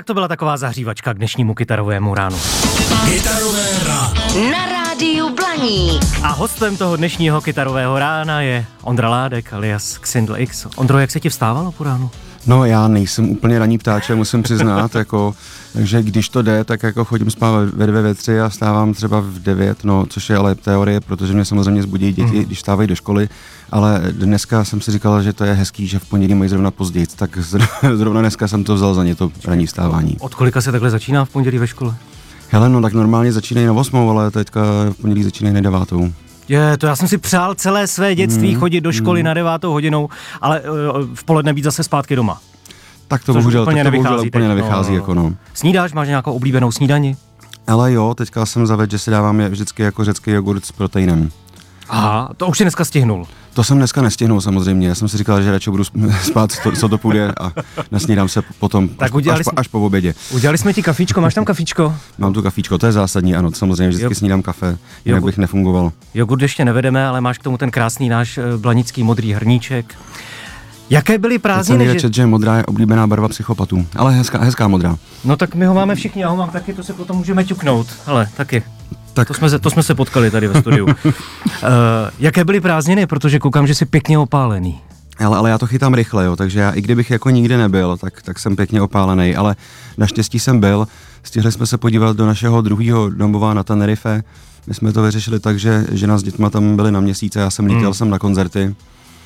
tak to byla taková zahřívačka k dnešnímu kytarovému ránu. Kytarové ráno. Na rádiu Blaník. A hostem toho dnešního kytarového rána je Ondra Ládek alias Xindl X. Ondro, jak se ti vstávalo po ránu? No já nejsem úplně ranní ptáče, musím přiznat, takže když to jde, tak jako chodím spát ve 2, ve 3 a stávám třeba v 9, no což je ale teorie, protože mě samozřejmě zbudí děti, když stávají do školy, ale dneska jsem si říkal, že to je hezký, že v pondělí mají zrovna později, tak zrovna dneska jsem to vzal za ně, to ranní vstávání. Od kolika se takhle začíná v pondělí ve škole? Hele, no tak normálně začínají na 8, ale teďka v pondělí začínají na 9. To já jsem si přál celé své dětství chodit do školy na 9 hodinou, ale v poledne být zase zpátky doma. Tak to bohužel úplně nevychází. No. Snídáš, máš nějakou oblíbenou snídani? Ale jo, teďka jsem zavedl, že si dávám vždycky jako řecký jogurt s proteinem. Aha, to už si dneska stihnul. To jsem dneska nestihnul samozřejmě, já jsem si říkal, že radši budu spát, co to půjde a nasnídám se potom až po obědě. Udělali jsme ti kafíčko, máš tam kafíčko? Mám tu kafíčko, to je zásadní, ano, samozřejmě vždycky snídám kafe, jinak bych nefungoval. Jogurt ještě nevedeme, ale máš k tomu ten krásný náš blanický modrý hrníček. Jaké byly prázdniny? Že modrá je oblíbená barva psychopatů, ale hezká modrá. No tak my ho máme všichni, já ho mám taky, to se potom můžeme ťuknout, hele, taky. Tak. To jsme se potkali tady ve studiu. Jaké byly prázdniny, protože koukám, že jsi pěkně opálený. Ale já to chytám rychle, jo, takže já i kdybych jako nikdy nebyl, tak jsem pěkně opálený, ale naštěstí jsem byl. Stihli jsme se podívat do našeho druhého domova na Tenerife. My jsme to vyřešili tak, že žena s dětma tam byly na měsíce, já jsem lítal jsem na koncerty.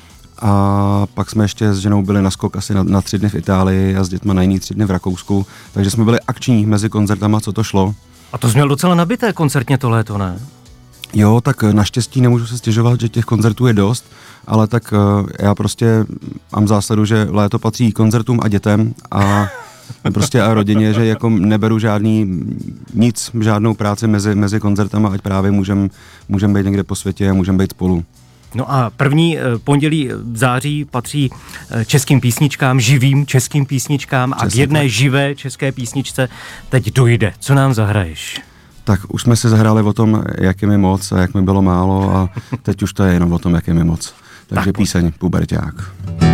A pak jsme ještě s ženou byli na skok asi na 3 dny v Itálii a s dětma na jiný 3 dny v Rakousku, takže jsme byli akční mezi koncertama, co to šlo. A to jsi měl docela nabité koncertně to léto, ne? Jo, tak naštěstí nemůžu se stěžovat, že těch koncertů je dost, ale tak já prostě mám zásadu, že léto patří koncertům a dětem a prostě a rodině, že jako neberu žádnou práci mezi koncertama, ať právě můžem být někde po světě a můžeme být spolu. No a první pondělí v září patří českým písničkám, živým českým písničkám. Přesně, a k jedné živé české písničce teď dojde. Co nám zahraješ? Tak už jsme si zahráli o tom, jak je mi moc a jak mi bylo málo a teď už to je jenom o tom, jak je mi moc. Takže píseň Puberťák.